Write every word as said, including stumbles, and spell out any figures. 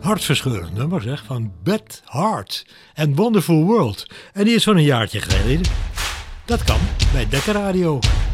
hartverscheurend nummer zeg, van Beth Hart en Wonderful World. En die is zo'n een jaartje geleden. Dat kan bij Dekkerradio.